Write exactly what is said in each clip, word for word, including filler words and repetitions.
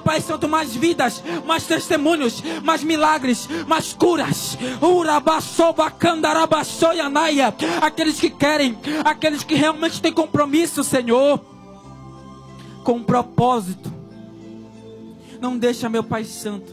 Pai Santo, mais vidas, mais testemunhos, mais milagres, mais curas. Urabaçobacandarabassoianaia. Aqueles que querem, aqueles que realmente têm compromisso, Senhor, com um propósito. Não deixa, meu Pai Santo,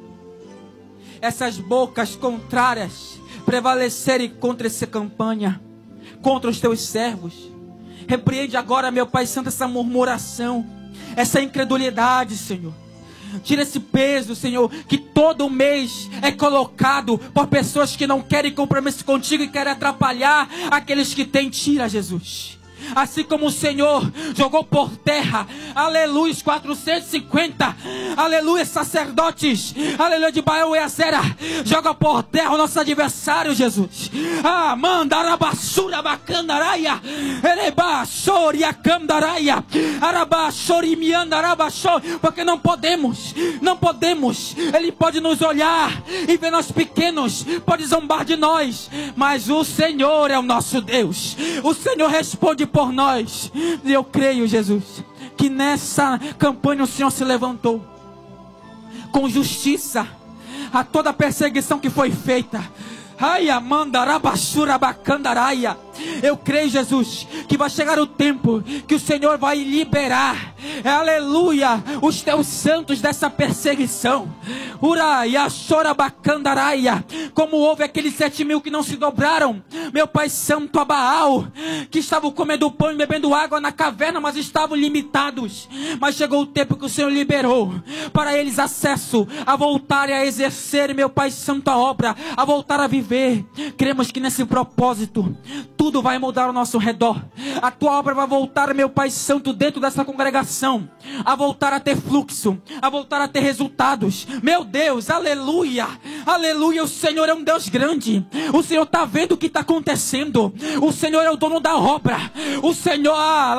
essas bocas contrárias prevalecerem contra essa campanha, contra os teus servos. Repreende agora, meu Pai Santo, essa murmuração, essa incredulidade, Senhor. Tira esse peso, Senhor, que todo mês é colocado por pessoas que não querem compromisso contigo e querem atrapalhar aqueles que têm. Tira, Jesus. Assim como o Senhor jogou por terra, aleluia, os quatrocentos e cinquenta, aleluia, sacerdotes, aleluia, de Baal e Azera, joga por terra o nosso adversário, Jesus. Ah, manda arabassura bacandaraia, erebaçoria candaraia, arabaçori miandarabaço, porque não podemos, não podemos. Ele pode nos olhar e ver nós pequenos, pode zombar de nós, mas o Senhor é o nosso Deus. O Senhor responde por nós. E eu creio, Jesus, que nessa campanha o Senhor se levantou com justiça a toda a perseguição que foi feita. Ai, Amanda, Rabassura, Bacandaraia. Eu creio, Jesus, que vai chegar o tempo que o Senhor vai liberar, aleluia, os teus santos dessa perseguição. Uraia, Chora, Bacandaraia. Como houve aqueles sete mil que não se dobraram, meu Pai Santo, a Baal, que estavam comendo pão e bebendo água na caverna, mas estavam limitados. Mas chegou o tempo que o Senhor liberou para eles acesso a voltarem a exercer, meu Pai Santo, a obra, a voltar a viver. Cremos que nesse propósito tudo vai mudar ao nosso redor. A tua obra vai voltar, meu Pai Santo, dentro dessa congregação, a voltar a ter fluxo, a voltar a ter resultados. Meu Deus, aleluia, aleluia. O Senhor é um Deus grande. O Senhor está vendo o que está acontecendo. O Senhor é o dono da obra. O Senhor,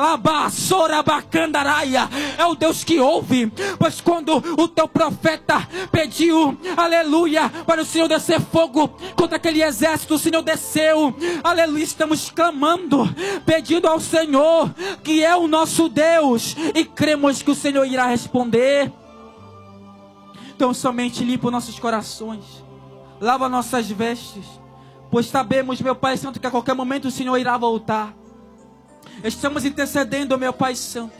Alabaçorabacandaraia, é o Deus que ouve. Pois quando o teu profeta pediu, aleluia, para o Senhor descer fogo contra aquele exército, o Senhor desceu. Aleluia, estamos clamando, pedindo ao Senhor, que é o nosso Deus, e cremos que o Senhor irá responder. Então somente limpa nossos corações, lava nossas vestes, pois sabemos, meu Pai Santo, que a qualquer momento o Senhor irá voltar. Estamos intercedendo, meu Pai Santo,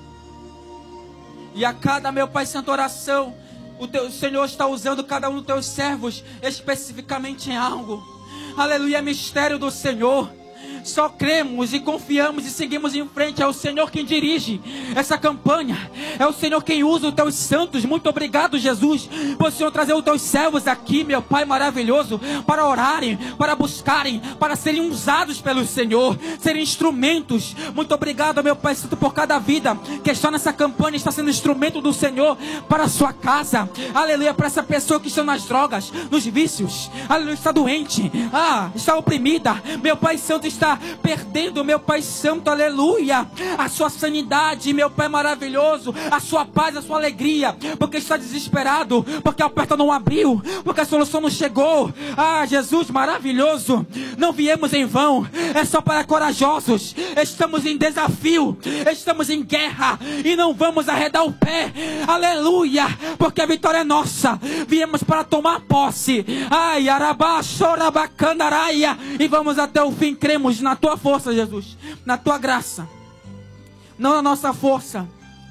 e a cada, meu Pai Santo, oração, o, teu, o Senhor está usando cada um dos teus servos especificamente em algo. Aleluia, mistério do Senhor. Só cremos e confiamos e seguimos em frente. É o Senhor quem dirige essa campanha. É o Senhor quem usa os teus santos. Muito obrigado, Jesus, por o Senhor trazer os teus servos aqui, meu Pai maravilhoso, para orarem, para buscarem, para serem usados pelo Senhor, serem instrumentos. Muito obrigado, meu Pai Santo, por cada vida que está nessa campanha, está sendo instrumento do Senhor para a sua casa. Aleluia, para essa pessoa que está nas drogas, nos vícios. Aleluia, está doente, ah, está oprimida. Meu Pai Santo, está perdendo, meu Pai Santo, aleluia, a sua sanidade, meu Pai maravilhoso, a sua paz, a sua alegria, porque está desesperado, porque a porta não abriu, porque a solução não chegou. Ah, Jesus maravilhoso, não viemos em vão, é só para corajosos. Estamos em desafio, estamos em guerra e não vamos arredar o pé, aleluia, porque a vitória é nossa. Viemos para tomar posse, ai, arabá, chorabacandaraia, e vamos até o fim. Cremos na tua força, Jesus, na tua graça, não na nossa força,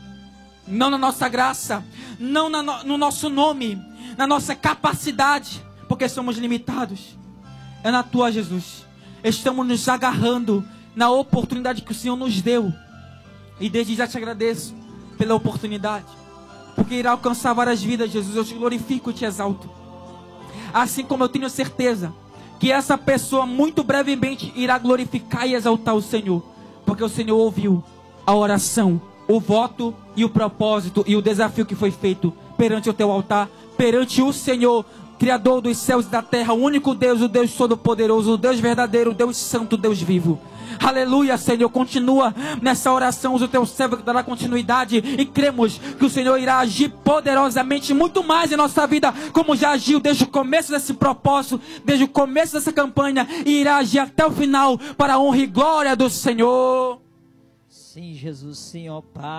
não na nossa graça, não na no, no nosso nome, na nossa capacidade, porque somos limitados. É na tua, Jesus. Estamos nos agarrando na oportunidade que o Senhor nos deu, e desde já te agradeço pela oportunidade, porque irá alcançar várias vidas, Jesus. Eu te glorifico e te exalto, assim como eu tenho certeza que essa pessoa muito brevemente irá glorificar e exaltar o Senhor, porque o Senhor ouviu a oração, o voto e o propósito e o desafio que foi feito perante o teu altar, perante o Senhor, Criador dos céus e da terra, o único Deus, o Deus todo-poderoso, o Deus verdadeiro, o Deus santo, o Deus vivo. Aleluia, Senhor, continua nessa oração, usa o teu servo que dará continuidade, e cremos que o Senhor irá agir poderosamente, muito mais em nossa vida, como já agiu desde o começo desse propósito, desde o começo dessa campanha, e irá agir até o final, para a honra e glória do Senhor. Sim, Jesus, sim, ó Pai.